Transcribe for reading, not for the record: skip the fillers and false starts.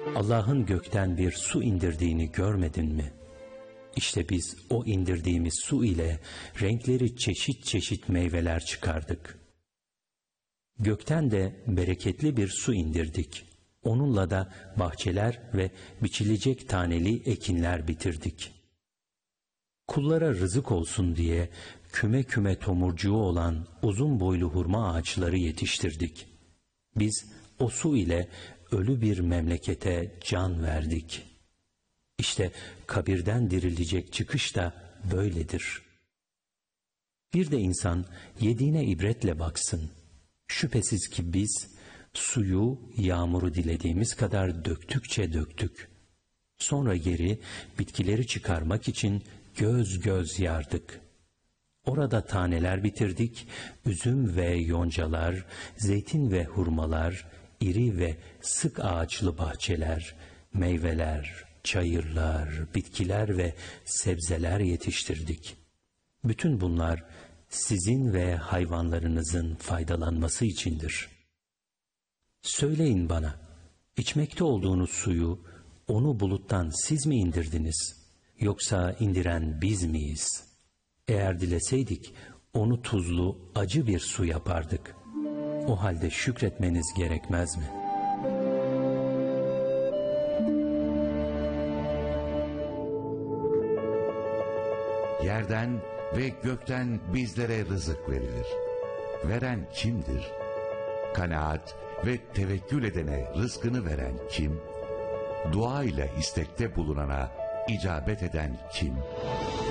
Allah'ın gökten bir su indirdiğini görmedin mi? İşte biz o indirdiğimiz su ile renkleri çeşit çeşit meyveler çıkardık. Gökten de bereketli bir su indirdik. Onunla da bahçeler ve biçilecek taneli ekinler bitirdik. Kullara rızık olsun diye küme küme tomurcuğu olan uzun boylu hurma ağaçları yetiştirdik. Biz o su ile ölü bir memlekete can verdik. İşte kabirden dirilecek çıkış da böyledir. Bir de insan yediğine ibretle baksın. Şüphesiz ki biz suyu, yağmuru dilediğimiz kadar döktükçe döktük. Sonra geri bitkileri çıkarmak için göz göz yardık. Orada taneler bitirdik, üzüm ve yoncalar, zeytin ve hurmalar, iri ve sık ağaçlı bahçeler, meyveler, çayırlar, bitkiler ve sebzeler yetiştirdik. Bütün bunlar sizin ve hayvanlarınızın faydalanması içindir. Söyleyin bana, içmekte olduğunuz suyu, onu buluttan siz mi indirdiniz, yoksa indiren biz miyiz? Eğer dileseydik, onu tuzlu, acı bir su yapardık. O halde şükretmeniz gerekmez mi? Yerden ve gökten bizlere rızık verilir. Veren kimdir? Kanaat ve tevekkül edene rızkını veren kim? Dua ile istekte bulunana icabet eden kim?